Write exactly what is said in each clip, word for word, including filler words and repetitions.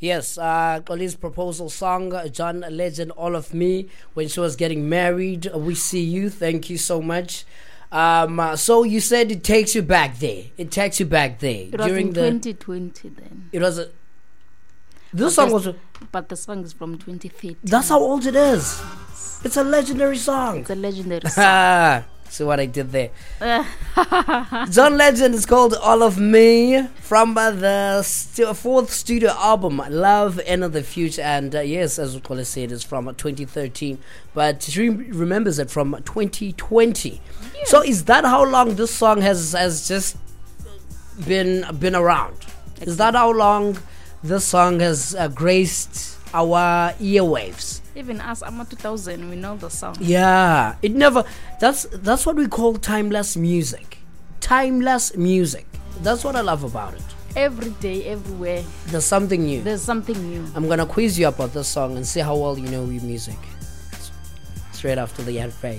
Yes, uh, Xoli's proposal song, John Legend, All of Me, when she was getting married. We see you. Thank you so much. Um, uh, so you said it takes you back there. It takes you back there. It was during in the, twenty twenty then. It was a... This But song this- was... A, But the song is from twenty fifteen. that's how old it is. It's a legendary song. It's a legendary song. Ah, see what I did there. John Legend is called All of Me from uh, the st- fourth studio album, Love End of the Future. And uh, yes, as Xoli said, it's from uh, twenty thirteen, but she remembers it from twenty twenty. Yes. So is that how long this song has has just been been around? Exactly. Is that how long this song has uh, graced our earwaves? Even us, I'm a two thousand, we know the song. Yeah, it never. That's that's what we call timeless music. Timeless music. That's what I love about it. Every day, everywhere, There's something new. there's something new. I'm gonna quiz you about this song and see how well you know your music. Straight after the ad break.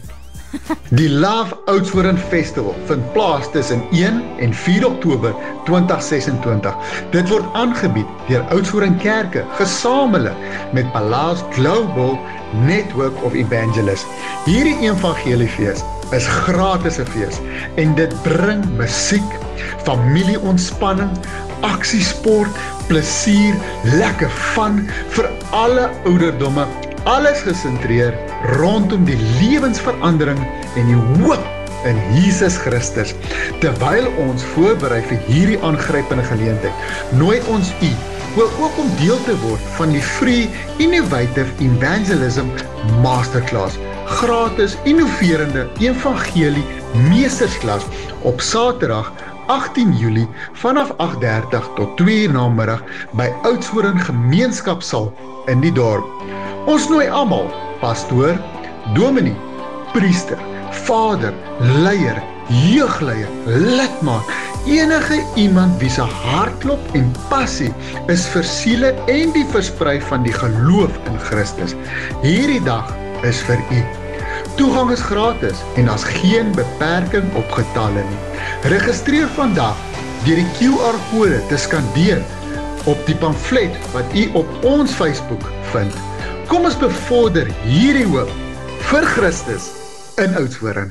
Die Love Oudtshoorn Festival vind plaas tussen een en vier Oktober twintig sesentwintig. Dit word aangebied deur Oudtshoorn Kerke gesamentlik met Palace Global Network of Evangelists. Hierdie evangeliefees is gratis 'n fees en dit bring musiek, familieontspanning, aksiesport, plesier, lekker van vir alle ouderdomme. Alles gesentreer rondom die lewensverandering en die hoop in Jesus Christus. Terwyl ons voorberei vir hierdie aangrypende geleentheid, nooi ons u wil ook om deel te word van die Free Innovative Evangelism Masterclass, gratis innoverende evangelie meestersklas op Saterdag agtien Julie vanaf agt dertig tot twee namiddag by Oudtshoorn Gemeenskapsaal in die dorp. Ons nooi almal, pastoor, dominee, priester, vader, leier, jeugleier, lidmaat, enige iemand wie se hartklop en passie is vir siele en die versprei van die geloof in Christus. Hierdie dag is vir u. Toegang is gratis en daar's geen beperking op getalle nie. Registreer vandag deur die Q R kode te skandeer op die pamflet wat u op ons Facebook vind. Kom ons bevorder hierdie hoop vir Christus in Oudtshoorn.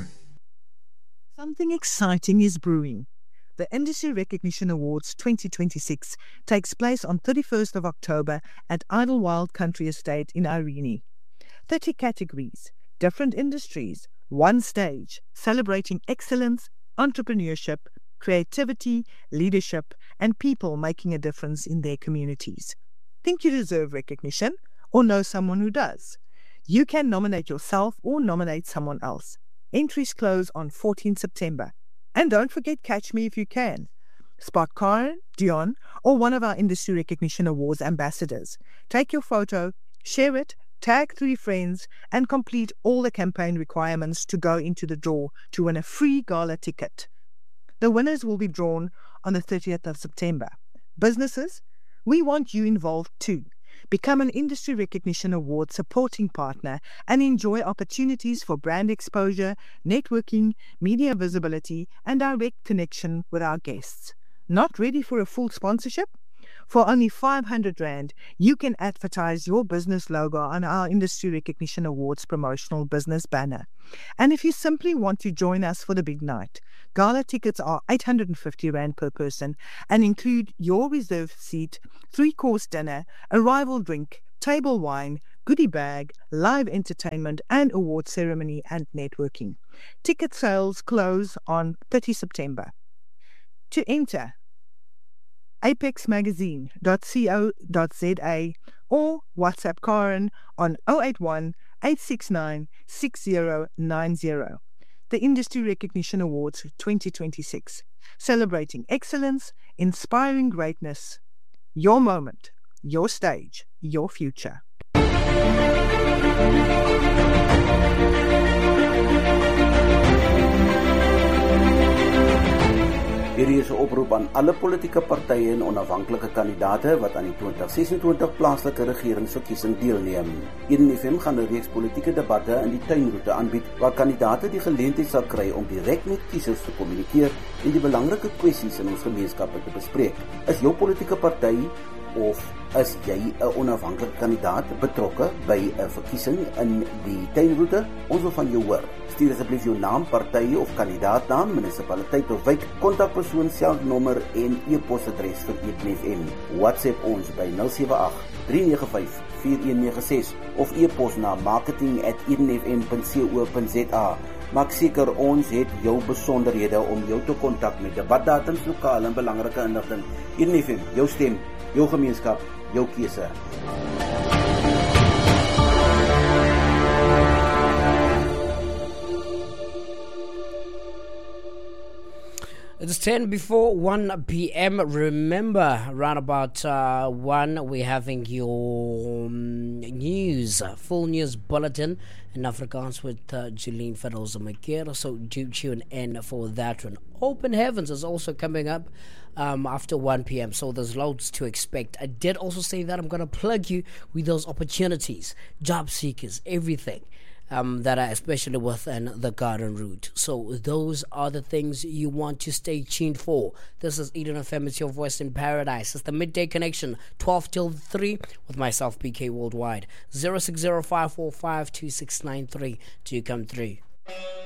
Something exciting is brewing. The Industry Recognition Awards twenty twenty-six takes place on thirty-first of October at Idlewild Country Estate in Irene. thirty categories, different industries, one stage, celebrating excellence, entrepreneurship, creativity, leadership, and people making a difference in their communities. Think you deserve recognition? Or know someone who does? You can nominate yourself or nominate someone else. Entries close on fourteenth September. And don't forget Catch Me If You Can. Spot Karen, Dion, or one of our Industry Recognition Awards ambassadors. Take your photo, share it, tag three friends, and complete all the campaign requirements to go into the draw to win a free gala ticket. The winners will be drawn on the thirtieth of September. Businesses, we want you involved too. Become an Industry Recognition Award supporting partner and enjoy opportunities for brand exposure, networking, media visibility, and direct connection with our guests. Not ready for a full sponsorship? For only five hundred rand, you can advertise your business logo on our Industry Recognition Awards promotional business banner. And if you simply want to join us for the big night, gala tickets are eight hundred fifty rand per person and include your reserved seat, three-course dinner, arrival drink, table wine, goodie bag, live entertainment, and award ceremony and networking. Ticket sales close on thirtieth September. To enter, apex magazine dot co dot za or WhatsApp Karen on zero eight one, eight six nine, six zero nine zero. The Industry Recognition Awards twenty twenty-six, celebrating excellence, inspiring greatness. Your moment, your stage, your future. Hierdie is 'n oproep aan alle politieke partye en onafhanklike kandidaate wat aan die twintig sesentwintig plaaslike regeringsverkiesing deelneem. Eden F M gaan 'n reeks politieke debatte in die tuinroete aanbied waar kandidaate die geleentheid sal kry om direk met kiesers te kommunikeer en die belangrike kwessies in ons gemeenskappe te bespreek. Is jou politieke party of is jy 'n onafhanklike kandidaat betrokke by 'n verkiesing in die tuinroete? Ons wil van jou hoor. Stuur asseblief jou naam, party of kandidaatnaam, munisipaliteit of wijk, kontakpersoon, selfnommer en e-posadres vir Eden F M. WhatsApp ons by nul sewe agt drie nege vyf vier een nege ses of e-pos na marketing at edenfm dot co dot za. Maak seker ons het jou besonderhede om jou te kontak met debatdatums, lokale en belangrike inligting. Eden F M, jou stem, jou gemeenskap, jou keuse. It's ten before one p.m. Remember, around about uh, one, we're having your um, news, uh, full news bulletin in Afrikaans with uh, Jeline Feroza-Maker. So do tune in for that one. Open Heavens is also coming up um, after one p.m. So there's loads to expect. I did also say that I'm going to plug you with those opportunities, job seekers, everything. Um, that are especially within the garden route. So those are the things you want to stay tuned for. This is Eden F M, it's your voice in paradise. It's the Midday Connection, twelve till three, with myself, B K Worldwide. zero six zero five four five two six nine three to come through.